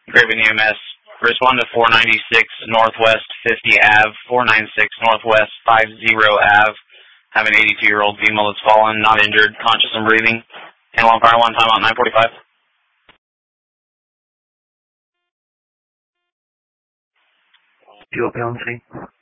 Craven EMS. Respond to 496 Northwest 50 Ave, 496 Northwest 50 Ave. Have an 82-year-old female that's fallen, not injured, conscious and breathing. Handle on fire 1, time out 9:45. Do you open on the scene?